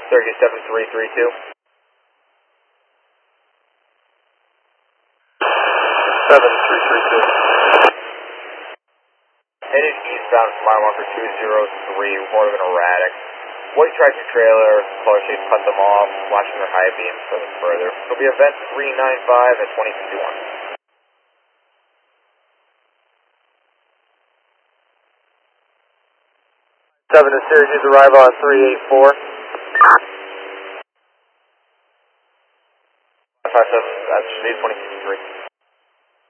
Syracuse 7332. 7332. Headed eastbound from mile marker 203, report of an erratic. White tractor trailer, color shades cut them off, flashing their high beams further. It'll be event 395 at 2051. 7 to Syracuse, arrival on 384. 57, that's 2053.